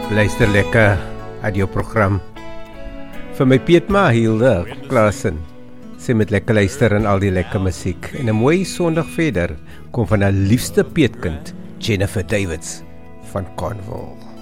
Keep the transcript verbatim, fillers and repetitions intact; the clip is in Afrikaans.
Luister lekker uit jou program. Vir my Pietma Hilde Klaasen. Sy met lekker luister en al die lekker musiek. En 'n mooi Sondag verder kom van haar liefste Pietkind, Jennifer Davids van Cornwall.